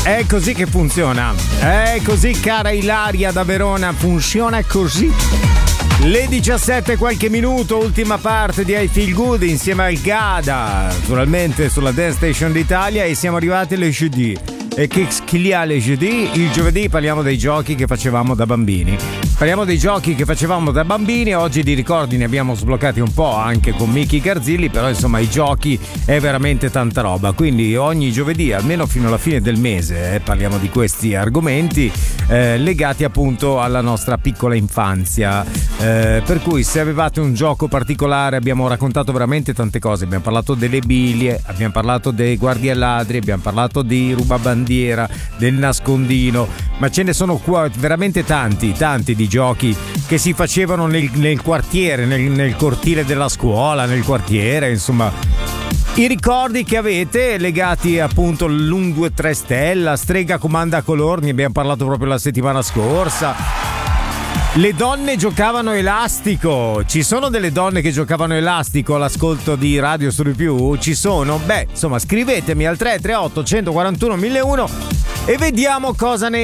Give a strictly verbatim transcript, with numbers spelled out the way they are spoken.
È così che funziona. È così, cara Ilaria da Verona, funziona così. Le diciassette qualche minuto, ultima parte di I Feel Good insieme al Gada, naturalmente sulla Dance Station d'Italia, e siamo arrivati alle G D. E che chi ha le G D? Il giovedì parliamo dei giochi che facevamo da bambini. Parliamo dei giochi che facevamo da bambini. Oggi di ricordi ne abbiamo sbloccati un po' anche con Miki Garzilli, però insomma i giochi è veramente tanta roba. Quindi ogni giovedì, almeno fino alla fine del mese, eh, parliamo di questi argomenti eh, legati appunto alla nostra piccola infanzia. Eh, per cui se avevate un gioco particolare, abbiamo raccontato veramente tante cose. Abbiamo parlato delle biglie, abbiamo parlato dei guardie ladri, abbiamo parlato di rubabandiera, del nascondino, ma ce ne sono qua veramente tanti, tanti di giochi che si facevano nel, nel quartiere, nel, nel cortile della scuola, nel quartiere, insomma. I ricordi che avete legati appunto all'uno due tre stella, Strega comanda color, ne abbiamo parlato proprio la settimana scorsa. Le donne giocavano elastico. Ci sono delle donne che giocavano elastico all'ascolto di Radio Studio Più? Ci sono? Beh, insomma, scrivetemi al tre tre otto uno quattro uno uno zero uno e vediamo cosa ne